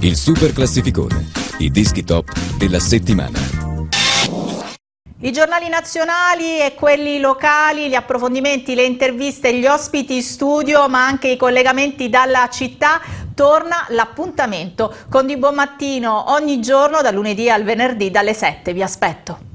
Il super classificone, i dischi top della settimana. I giornali nazionali e quelli locali, gli approfondimenti, le interviste, gli ospiti in studio, ma anche i collegamenti dalla città. Torna l'appuntamento con Di Buon Mattino ogni giorno, dal lunedì al venerdì, dalle 7. Vi aspetto.